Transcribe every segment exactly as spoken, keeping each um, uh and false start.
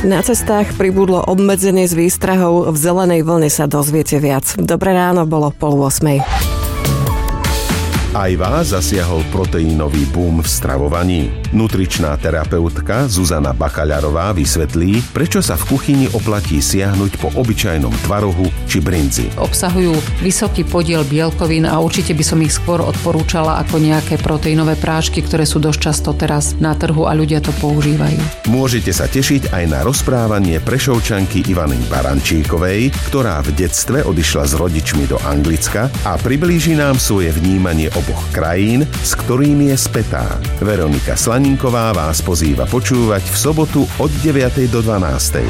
Na cestách pribudlo obmedzenie s výstrahou, v zelenej vlne sa dozviete viac. Dobré ráno, bolo pol ôsmej. Aj vás zasiahol proteínový boom v stravovaní? Nutričná terapeutka Zuzana Bachaľarová vysvetlí, prečo sa v kuchyni oplatí siahnuť po obyčajnom tvarohu či brinzi. Obsahujú vysoký podiel bielkovín a určite by som ich skôr odporúčala ako nejaké proteínové prášky, ktoré sú dosť často teraz na trhu a ľudia to používajú. Môžete sa tešiť aj na rozprávanie Prešovčanky Ivany Barančíkovej, ktorá v detstve odišla s rodičmi do Anglicka a priblíži nám svoje vnímanie oboch krajín, s ktorými je spätá. Veronika Slaninková vás pozýva počúvať v sobotu od deviatej do dvanástej.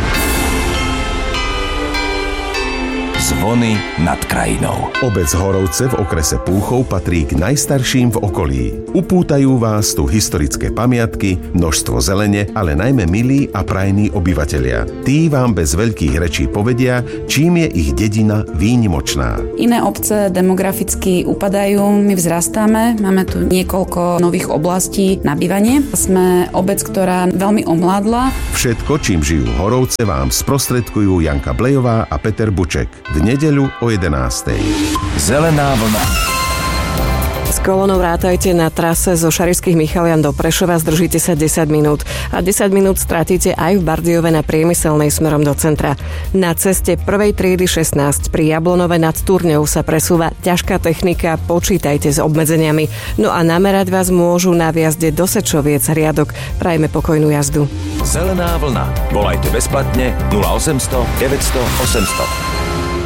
Zvony nad krajinou. Obec Horovce v okrese Púchov patrí k najstarším v okolí. Upútajú vás tu historické pamiatky, množstvo zelene, ale najmä milí a prajní obyvatelia. Tí vám bez veľkých rečí povedia, čím je ich dedina výnimočná. Iné obce demograficky upadajú, my vzrastáme, máme tu niekoľko nových oblastí na bývanie. Sme obec, ktorá veľmi omládla. Všetko, čím žijú Horovce, vám sprostredkujú Janka Blejová a Peter Buček. V nedeľu o jedenástej. Zelená vlna. S kolonou rátajte na trase zo Šarišských Michalian do Prešova, zdržíte sa desať minút a desať minút stratíte aj v Bardejove na Priemyselnej smerom do centra. Na ceste prvej triedy šestnásť pri Jablonove nad Turňou sa presúva ťažká technika, počítajte s obmedzeniami. No a namerať vás môžu na viazde do Sečoviec riadok. Prajme pokojnú jazdu. Zelená vlna. Volajte bezplatne nula osemsto deväťsto osemsto.